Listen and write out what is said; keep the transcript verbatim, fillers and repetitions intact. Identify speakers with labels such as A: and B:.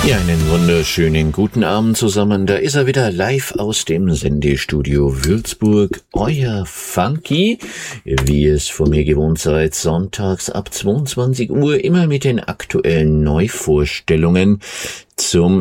A: Ja, einen wunderschönen guten Abend zusammen. Da ist er wieder live aus dem Sendestudio Würzburg. Euer Funky, wie ihr es von mir gewohnt seid, sonntags ab zweiundzwanzig Uhr, immer mit den aktuellen Neuvorstellungen zum